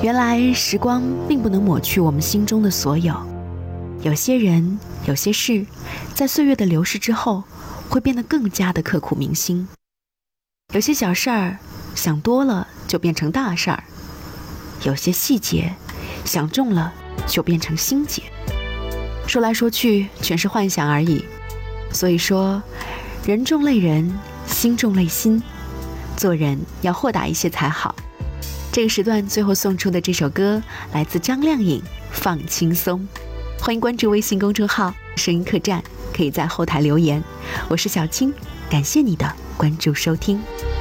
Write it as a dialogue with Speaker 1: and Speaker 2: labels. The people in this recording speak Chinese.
Speaker 1: 原来时光并不能抹去我们心中的所有，有些人有些事在岁月的流逝之后会变得更加的刻骨铭心，有些小事儿想多了就变成大事儿，有些细节想中了就变成心结，说来说去全是幻想而已。所以说人重累人，心重累心，做人要豁达一些才好。这个时段最后送出的这首歌来自张靓颖，放轻松。欢迎关注微信公众号声音客栈，可以在后台留言。我是小青，感谢你的关注收听。